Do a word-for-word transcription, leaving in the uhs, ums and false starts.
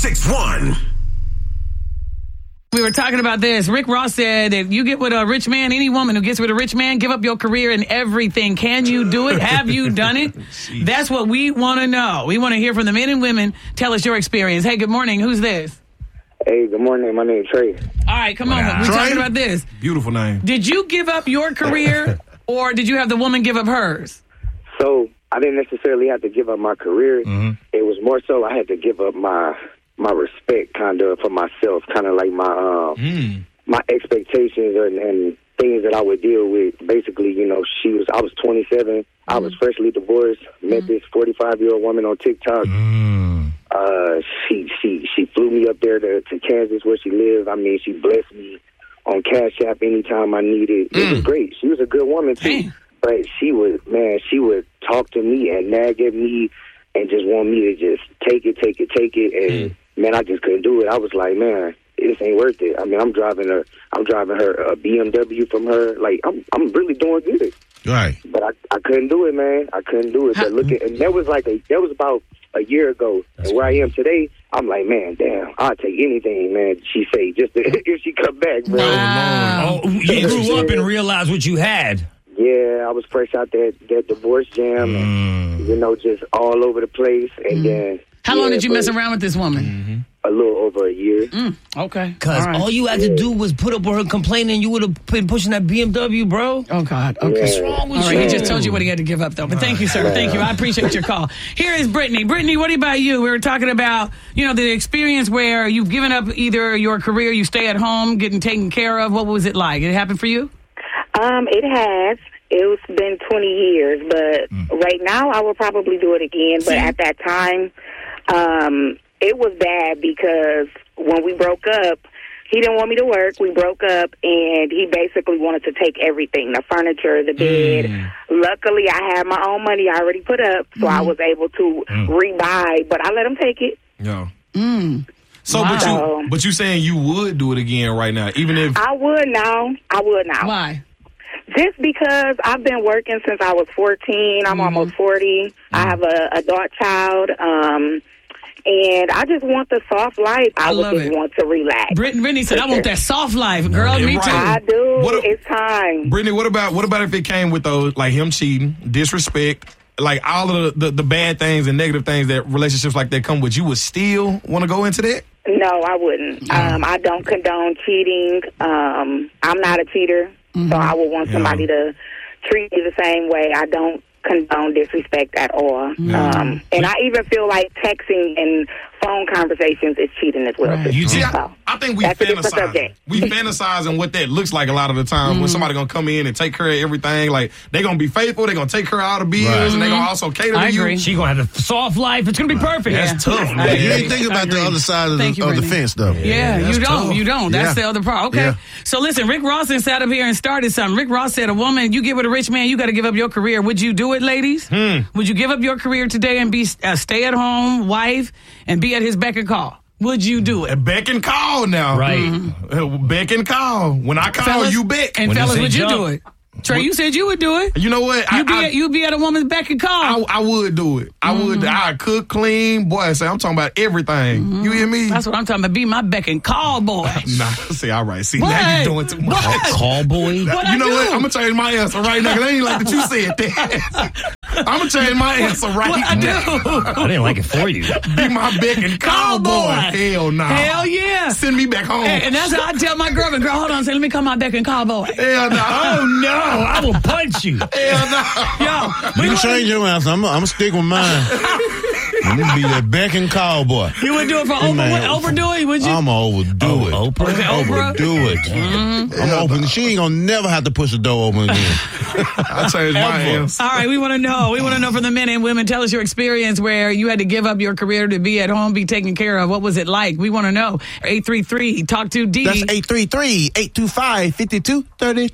six one. We were talking about this. Rick Ross said that you get with a rich man, any woman who gets with a rich man, give up your career and everything. Can you do it? Have you done it? That's what we want to know. We want to hear from the men and women. Tell us your experience. Hey, good morning. Who's this? Hey, good morning. My name is Trey. All right, come on. Wow. We're Trey? talking about this. Beautiful name. Did you give up your career or did you have the woman give up hers? So I didn't necessarily have to give up my career. Mm-hmm. It was more so I had to give up my my respect, kind of, for myself, kind of like my um, Mm. my expectations and, and things that I would deal with. Basically, you know, she was I was twenty-seven. Mm-hmm. I was freshly divorced. Mm-hmm. Met this forty-five year old woman on TikTok. Mm. Uh, she she she flew me up there to, to Kansas where she lived. I mean, she blessed me on Cash App anytime I needed. It Mm. was great. She was a good woman too. Damn. But she would, man, she would talk to me and nag at me and just want me to just take it, take it, take it. And, Mm. man, I just couldn't do it. I was like, man, this ain't worth it. I mean, I'm driving her, I'm driving her a B M W from her. Like, I'm I'm really doing good. Right. But I, I couldn't do it, man. I couldn't do it. But look at, and that was like a, that was about a year ago. That's and where I am today, I'm like, man, damn, I'll take anything, man, she say, just to, if she come back, bro. Wow. Oh, you grew up and realized what you had. Yeah, I was fresh out that, that divorce jam, Mm. and, you know, just all over the place. And then, How long yeah, did you but mess around with this woman? Mm-hmm. A little over a year. Mm, okay. Because All right. all you had to do was put up with her complaining. You would have been pushing that B M W, bro. Oh, God. Okay. What's wrong with All right, you? he just told you what he had to give up, though. But thank you, sir. Thank you. I appreciate your call. Here is Brittany. Brittany, what about you? We were talking about, you know, the experience where you've given up either your career, you stay at home, getting taken care of. What was it like? It happened for you? Um, it has. It's been twenty years, but Mm. right now I would probably do it again. But See? at that time, um, it was bad because when we broke up, he didn't want me to work. We broke up, and he basically wanted to take everything, the furniture, the bed. Mm. Luckily, I had my own money I already put up, so I was able to Mm. rebuy, but I let him take it. Yeah. Mm. So, Wow. but you, but you saying you would do it again right now, even if I would now. I would now. Why? Just because I've been working since I was fourteen. I'm Mm-hmm. almost forty. I have a adult child. Um, and I just want the soft life. I, I would love just it. want to relax. Brittany, Brittany said, I want that soft life. Girl, Yeah, me right. too. I do. What a- it's time. Brittany, what about what about if it came with those like him cheating, disrespect, like all of the, the, the bad things and negative things that relationships like that come with? You would still want to go into that? No, I wouldn't. Um, I don't condone cheating. Um, I'm not a cheater, Mm-hmm. so I would want somebody Yeah. to treat me the same way. I don't condone disrespect at all. Um, and I even feel like texting and phone conversations is cheating as well. Right. You see, I, So, I think we that's a different fantasize. subject. We fantasizing what that looks like a lot of the time Mm-hmm. when somebody gonna come in and take care of everything. Like they gonna be faithful, they gonna take care of all the bills, Right. and they gonna also cater I to agree. you. She gonna have a soft life. It's gonna be perfect. That's tough, man. You ain't think I about the agree. other side of, the, Thank you, of the Brittany. fence, though. Yeah, that's you don't. tough. You don't. That's Yeah. the other part. Okay. Yeah. So listen, Rick Ross sat up here and started something. Rick Ross said, a woman, you get with a rich man, you got to give up your career. Would you do it, ladies? Hmm. Would you give up your career today and be a stay-at-home wife and be at his beck and call? Would you do it? Beck and call now. Right. Uh, Beck and call. When I call, Fellas? you beck. And When you fellas, say would you jump. do it? Trey, you said you would do it. You know what? You I, be I, at, you be at a woman's beck and call. I, I would do it. I would. I cook, clean. Boy, say I'm talking about everything. You hear me? That's what I'm talking about. Be my beck and call boy. Nah, see, all right. See, What? now you doing too much. What? Call boy. What You I know do? what? I'm gonna change my answer right now. Cause I ain't like that you said that. I'm gonna change my answer right What I now. do? I didn't like it for you. Be my beck and call boy. Hell no. Hell yeah. Send me back home. And that's how I tell my girlfriend, girl, hold on, say, let me call my beck and call boy. Hell no. Oh no! I will punch you. Hell no. Yo, You can change your answer. I'm going to stick with mine. I'm going to be that beck and call boy. you would do it for over, Man. overdo it, would you? I'm going to overdo Oh, it. Oprah? Oprah? Overdo it. Mm-hmm. I'm open. She ain't going to never have to push the door open again. I changed my Ever. answer. All right, we want to know. We want to know from the men and women. Tell us your experience where you had to give up your career to be at home, be taken care of. What was it like? We want to know. eight three three, talk to D. That's eight three three, eight two five, five two three